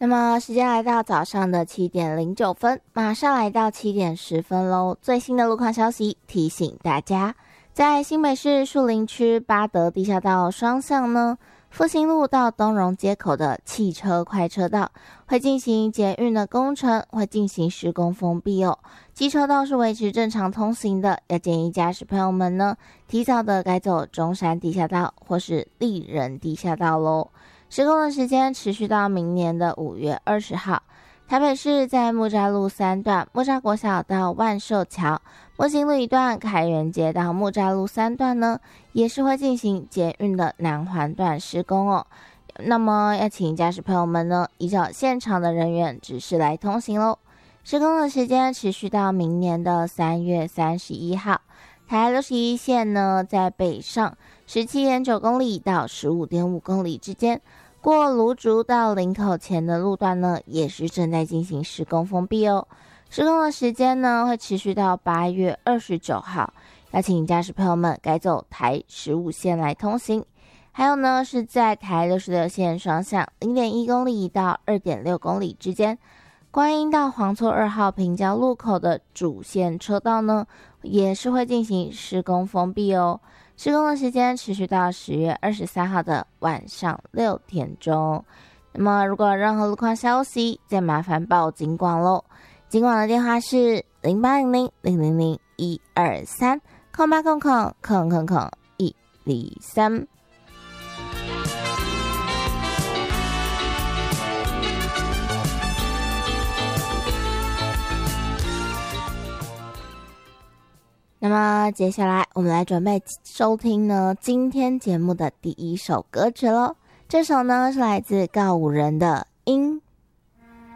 那么时间来到早上的7:09，马上来到7:10喽。最新的路况消息提醒大家，在新北市树林区八德地下道双向呢，复兴路到东荣街口的汽车快车道会进行捷运的工程，会进行施工封闭哦。机车道是维持正常通行的，要建议驾驶朋友们呢，提早的改走中山地下道或是立人地下道咯。施工的时间持续到明年的5月20号。台北市在木栅路3段木栅国小到万寿桥，木星路一段开元街到木栅路3段呢，也是会进行捷运的南环段施工哦。那么要请驾驶朋友们呢，依照现场的人员指示来通行咯。施工的时间持续到明年的3月31号。台61线呢，在北上17.9公里到15.5公里之间，过芦竹到林口前的路段呢，也是正在进行施工封闭哦。施工的时间呢，会持续到8月29号。要请驾驶朋友们改走台15线来通行。还有呢，是在台66线双向 0.1公里到 2.6公里之间，观音到黄厝2号平交路口的主线车道呢，也是会进行施工封闭哦。施工的时间持续到10月23号的晚上6点钟。那么如果有任何路况消息，再麻烦报警广咯。警广的电话是0800000123 0800000123。那么接下来我们来准备收听呢今天节目的第一首歌曲咯。这首呢是来自告五人的